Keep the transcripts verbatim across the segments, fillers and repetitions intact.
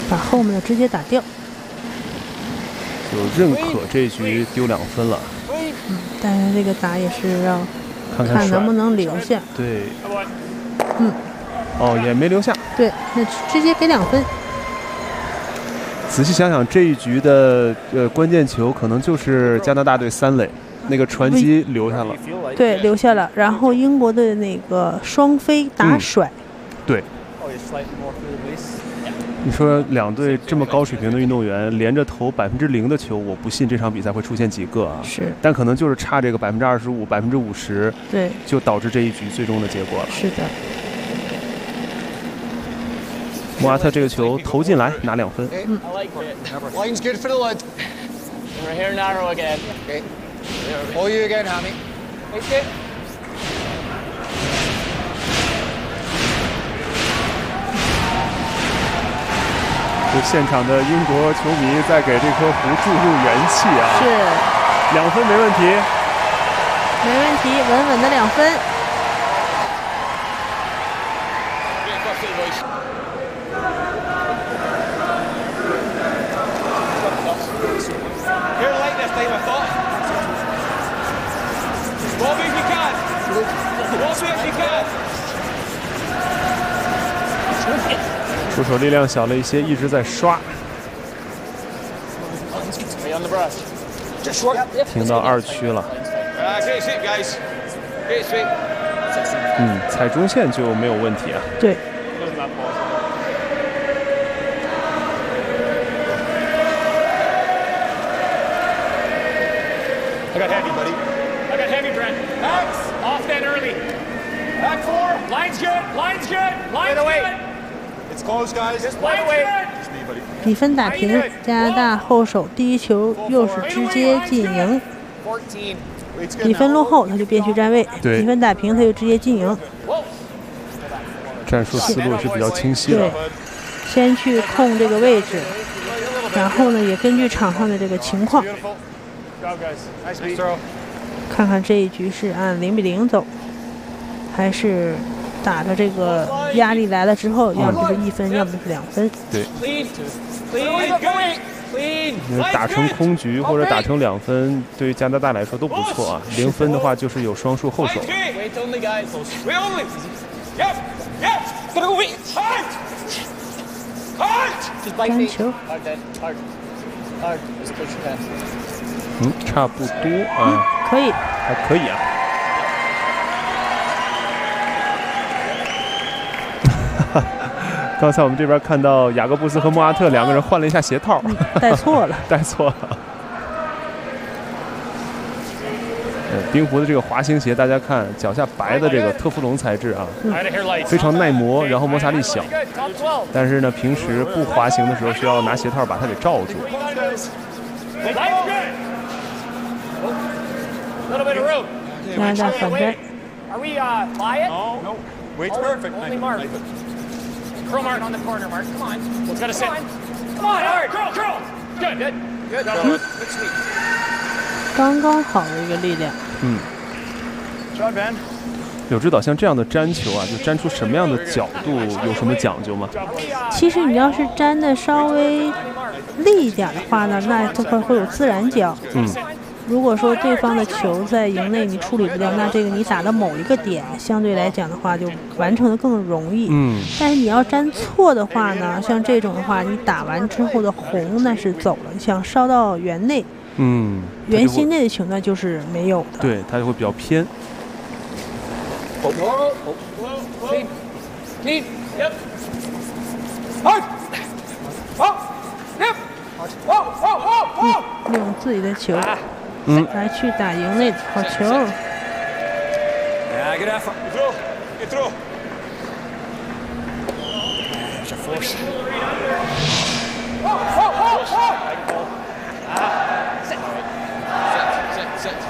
把后面的直接打掉。 就认可这局丢两分了。 嗯，但是这个打也是要看看看能不能留下。 对， 嗯， 哦，也没留下。 对，那直接给两分。 仔细想想，这一局的呃关键球可能就是加拿大队三垒那个传击留下了。 对，留下了。然后英国的那个双飞打甩。 嗯、对。你说两队这么高水平的运动员连着投百分之零的球，我不信这场比赛会出现几个啊？ 是， 但可能就是差这个百分之二十五、百分之五十， 对， 就导致这一局最终的结果了。 是的。 莫阿特这个球投进来拿两分。 嗯。 Line's good for the lid. We're here narrow again. Okay. All you again, Hammy. Okay. 就现场的英国球迷在给这颗湖注入元气啊！ 是， 两分没问题， 没问题，稳稳的两分。 出手力量小了一些，一直在刷。停到二区了。嗯，踩中线就没有问题啊。 对。 I got heavy, buddy. I got heavy, Brent. Max, off that early. Back four. Line's good. Line's good. Line's good.It's close, guys. Just play away. 比分打平，加拿大后手第一球又是直接进营。比分落后，他就变去站位；比分打平，他就直接进营。 战术思路是比较清晰的。 对，先去控这个位置，然后呢，也根据场上的这个情况，看看这一局是按零比零走，还是打着这个压力来了之后，要么就是一分，要么就是两分。 对。打成空局或者打成两分，对于加拿大来说都不错啊。零分的话就是有双数后手。 单球。 嗯，差不多啊。 嗯，可以， 还可以啊。刚才我们这边看到雅各布斯和莫阿特两个人换了一下鞋套， 嗯、戴错了， 戴错了。呃，冰壶的这个滑行鞋，大家看脚下白的这个特氟龙材质啊， 嗯、 非常耐磨，然后摩擦力小。但是呢，平时不滑行的时候，需要拿鞋套把它给罩住。 加拿大反摘。 Curl Martin on the corner, Mark. Come on. Let's gotta sit. Come on, hard. Curl, curl. Good, good. Good, good, sweet. 刚刚好的一个力量。 嗯。 John Van。 有指导像这样的粘球啊，就粘出什么样的角度，有什么讲究吗？ 其实你要是粘的稍微利一点的话呢，那这块会有自然角。 嗯。 如果说对方的球在营内你处理不掉，那这个你打到某一个点，相对来讲的话就完成的更容易。 嗯。 但是你要粘错的话呢，像这种的话，你打完之后的红那是走了，想烧到圆内， 嗯， 圆心内的球那就是没有的。 对，它就会比较偏。 Oh, oh, oh, clean, clean, yep. Hard. Oh, yep. Oh, oh, oh, oh. 用自己的球。 嗯， 来去打营内好球。 Yeah, good effort. Get through. Get through. There's your force. Oh, oh, oh, oh. Ah, sit. Sit, sit, sit.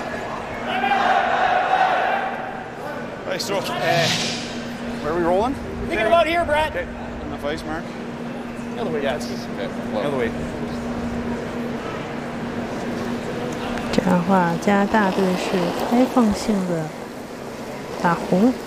Nice throw. Uh, where are we rolling? Thinking about here, Brad. Okay. In the face, Mark. The other way, yeah. It's okay. The other way. 这样的话，加拿大队是开放性的打红。